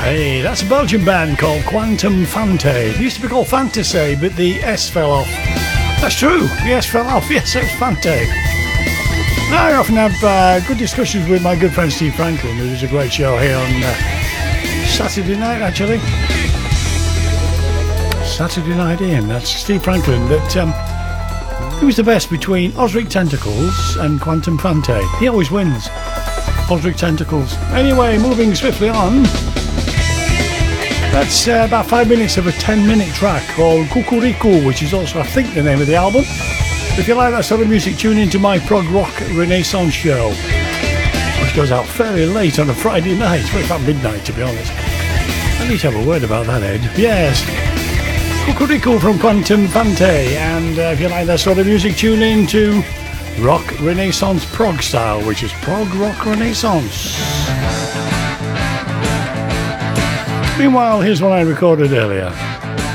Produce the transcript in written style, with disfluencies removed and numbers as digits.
Hey, that's a Belgian band called Quantum Fante. It used to be called Fantasy, but the S fell off. That's true, the S fell off. Yes, it's Fante. I often have good discussions with my good friend Steve Franklin, who does a great show here on Saturday night, actually. Saturday Night In. That's Steve Franklin. That he was the best between Osric Tentacles and Quantum Fante. He always wins. Osric Tentacles. Anyway, moving swiftly on. That's about 5 minutes of a 10-minute track called Kukuriku, which is also, I think, the name of the album. If you like that sort of music, tune into my prog rock Renaissance show, which goes out fairly late on a Friday night. Well, about midnight, to be honest. I need to have a word about that, Ed. Yes. Kukuriku from Quantum Fante. And if you like that sort of music, tune in to Rock Renaissance Prog Style, which is prog rock Renaissance. Meanwhile, here's one I recorded earlier.